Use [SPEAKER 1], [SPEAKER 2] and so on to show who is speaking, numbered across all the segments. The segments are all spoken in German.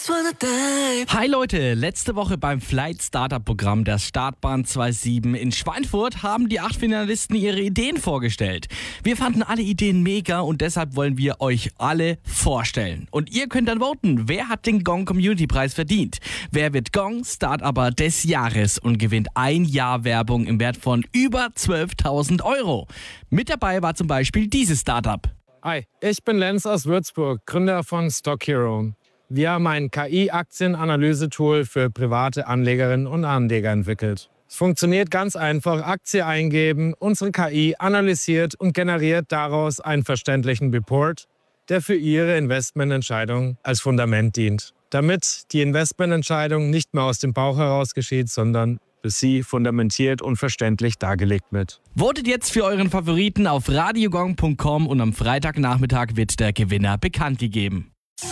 [SPEAKER 1] Hi Leute, letzte Woche beim Flight Startup Programm der Startbahn 27 in Schweinfurt haben die 8 Finalisten ihre Ideen vorgestellt. Wir fanden alle Ideen mega und deshalb wollen wir euch alle vorstellen. Und ihr könnt dann voten, wer hat den Gong Community Preis verdient? Wer wird Gong Startupper des Jahres und gewinnt ein Jahr Werbung im Wert von über 12.000 Euro? Mit dabei war zum Beispiel dieses Startup.
[SPEAKER 2] Hi, ich bin Lenz aus Würzburg, Gründer von Stock Hero. Wir haben ein KI-Aktienanalyse-Tool für private Anlegerinnen und Anleger entwickelt. Es funktioniert ganz einfach: Aktie eingeben, unsere KI analysiert und generiert daraus einen verständlichen Report, der für Ihre Investmententscheidung als Fundament dient. Damit die Investmententscheidung nicht mehr aus dem Bauch heraus geschieht, sondern für Sie fundamentiert und verständlich dargelegt wird.
[SPEAKER 1] Votet jetzt für euren Favoriten auf radiogong.com und am Freitagnachmittag wird der Gewinner bekannt gegeben.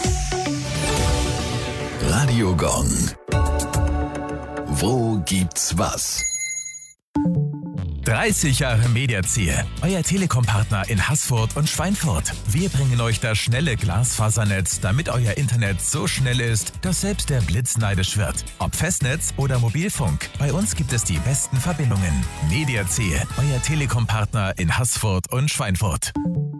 [SPEAKER 3] Radio Gong. Wo gibt's was?
[SPEAKER 4] 30 Jahre Mediaziel, euer Telekom-Partner in Haßfurt und Schweinfurt. Wir bringen euch das schnelle Glasfasernetz, damit euer Internet so schnell ist, dass selbst der Blitz neidisch wird. Ob Festnetz oder Mobilfunk, bei uns gibt es die besten Verbindungen. Mediaziel, euer Telekom-Partner in Haßfurt und Schweinfurt.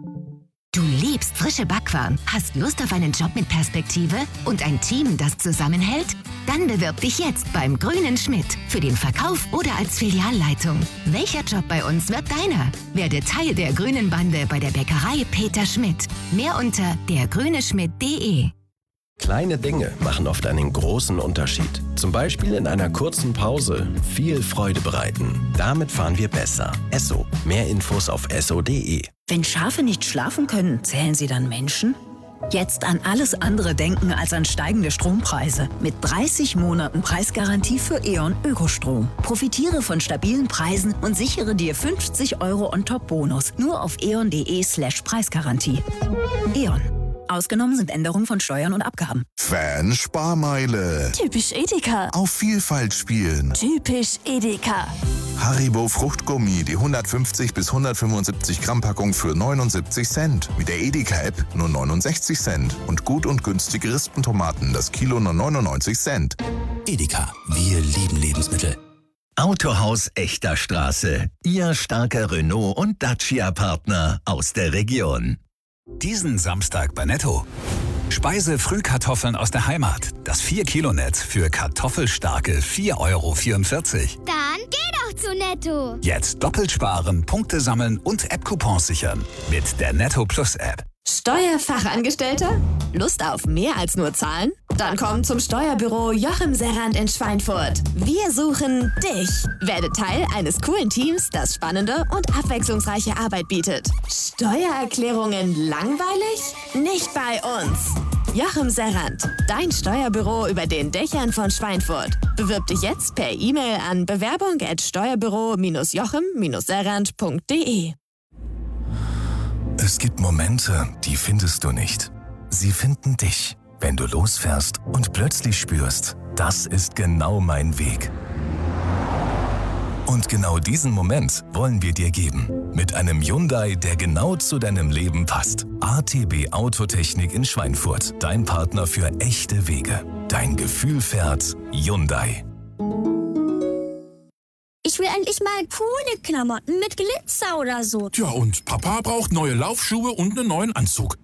[SPEAKER 5] Du liebst frische Backwaren, hast Lust auf einen Job mit Perspektive und ein Team, das zusammenhält? Dann bewirb dich jetzt beim Grünen Schmidt für den Verkauf oder als Filialleitung. Welcher Job bei uns wird deiner? Werde Teil der Grünen Bande bei der Bäckerei Peter Schmidt. Mehr unter dergrüneschmidt.de.
[SPEAKER 3] Kleine Dinge machen oft einen großen Unterschied. Zum Beispiel in einer kurzen Pause viel Freude bereiten. Damit fahren wir besser. Esso. Mehr Infos auf esso.de.
[SPEAKER 6] Wenn Schafe nicht schlafen können, zählen sie dann Menschen? Jetzt an alles andere denken als an steigende Strompreise. Mit 30 Monaten Preisgarantie für E.ON Ökostrom. Profitiere von stabilen Preisen und sichere dir 50 Euro On-Top-Bonus. Nur auf eon.de/Preisgarantie. E.ON. Ausgenommen sind Änderungen von Steuern und Abgaben.
[SPEAKER 7] Fan-Sparmeile.
[SPEAKER 8] Typisch Edeka.
[SPEAKER 7] Auf Vielfalt spielen.
[SPEAKER 8] Typisch Edeka.
[SPEAKER 7] Haribo Fruchtgummi, die 150 bis 175 Gramm Packung für 79 Cent. Mit der Edeka-App nur 69 Cent. Und gut und günstige Rispentomaten, das Kilo nur 99 Cent.
[SPEAKER 9] Edeka, wir lieben Lebensmittel.
[SPEAKER 3] Autohaus Echter Straße. Ihr starker Renault- und Dacia-Partner aus der Region.
[SPEAKER 9] Diesen Samstag bei Netto. Speise-Frühkartoffeln aus der Heimat. Das 4-Kilo-Netz für kartoffelstarke 4,44 €.
[SPEAKER 10] Dann geh doch zu Netto.
[SPEAKER 9] Jetzt doppelt sparen, Punkte sammeln und App-Coupons sichern. Mit der Netto Plus App.
[SPEAKER 11] Steuerfachangestellter? Lust auf mehr als nur Zahlen? Dann komm zum Steuerbüro Joachim Serrand in Schweinfurt. Wir suchen dich. Werde Teil eines coolen Teams, das spannende und abwechslungsreiche Arbeit bietet. Steuererklärungen langweilig? Nicht bei uns. Joachim Serrand, dein Steuerbüro über den Dächern von Schweinfurt. Bewirb dich jetzt per E-Mail an bewerbung@steuerbüro-joachim-serrand.de.
[SPEAKER 4] Es gibt Momente, die findest du nicht. Sie finden dich, wenn du losfährst und plötzlich spürst, das ist genau mein Weg. Und genau diesen Moment wollen wir dir geben. Mit einem Hyundai, der genau zu deinem Leben passt. ATB Autotechnik in Schweinfurt. Dein Partner für echte Wege. Dein Gefühl fährt Hyundai.
[SPEAKER 10] Ich will endlich mal coole Klamotten mit Glitzer oder so.
[SPEAKER 12] Tja, und Papa braucht neue Laufschuhe und einen neuen Anzug.